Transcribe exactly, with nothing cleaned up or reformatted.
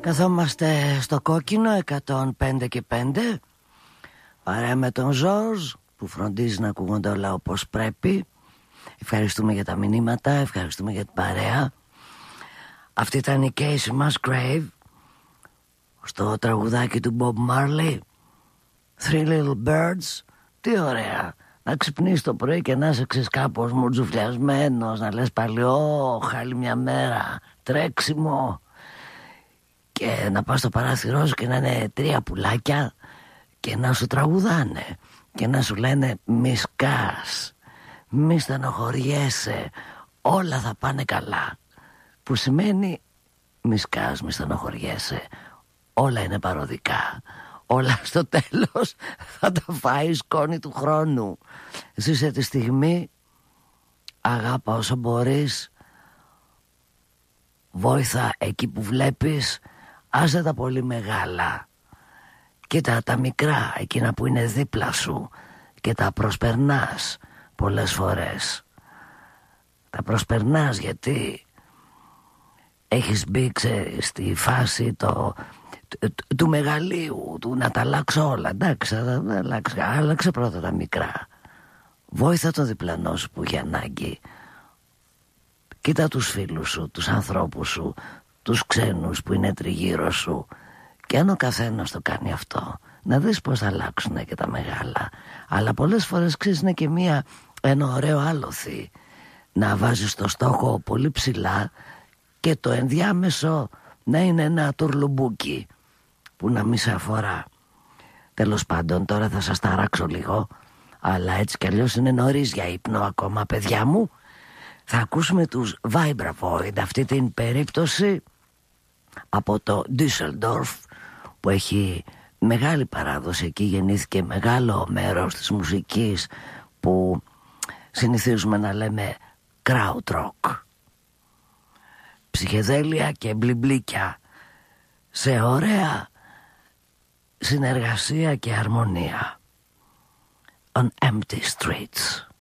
Καθόμαστε στο κόκκινο εκατόν πέντε και πέντε, παρέα με τον Ζορζ που φροντίζει να ακούγονται όλα όπως πρέπει. Ευχαριστούμε για τα μηνύματα, ευχαριστούμε για την παρέα. Αυτή ήταν η Casey Musgrave στο τραγουδάκι του Bob Marley, Three Little Birds. Τι ωραία να ξυπνείς το πρωί και να είσαι κάπως μουρτζουφλιασμένος, να λες πάλι «Ω, χάλη μια μέρα, τρέξιμο», και να πας στο παράθυρό σου και να είναι τρία πουλάκια και να σου τραγουδάνε και να σου λένε «Μη σκάς, μη στενοχωριέσαι, όλα θα πάνε καλά», που σημαίνει «Μη σκάς, μη στενοχωριέσαι, όλα είναι παροδικά, όλα στο τέλος θα τα φάει η σκόνη του χρόνου». Ζήσε τη στιγμή, αγάπα όσο μπορείς, βόηθα εκεί που βλέπεις, άσε τα πολύ μεγάλα, κοίτα τα μικρά, εκείνα που είναι δίπλα σου, και τα προσπερνάς πολλές φορές. Τα προσπερνάς γιατί έχεις μπει, ξέρεις, στη φάση το, του, του μεγαλείου, του να τα αλλάξω όλα. Εντάξει, θα τα αλλάξω, άλλαξε πρώτα τα μικρά. Βόηθα το διπλανό σου που έχει ανάγκη. Κοίτα τους φίλους σου, τους ανθρώπους σου, τους ξένους που είναι τριγύρω σου, και αν ο καθένας το κάνει αυτό, να δεις πως θα αλλάξουν και τα μεγάλα. Αλλά πολλές φορές, ξέρεις, είναι και μία, ένα ωραίο άλοθη να βάζεις το στόχο πολύ ψηλά και το ενδιάμεσο να είναι ένα τουρλουμπούκι που να μη σε αφορά. Τέλος πάντων, τώρα θα σας ταράξω λίγο, αλλά έτσι κι αλλιώς είναι νωρίς για ύπνο ακόμα, παιδιά μου. Θα ακούσουμε τους Vibra Void, αυτή την περίπτωση από το Düsseldorf, που έχει μεγάλη παράδοση. Εκεί γεννήθηκε μεγάλο μέρος της μουσικής που συνηθίζουμε να λέμε krautrock. Ψυχεδέλεια και μπλιμπλίκια σε ωραία συνεργασία και αρμονία. On empty streets.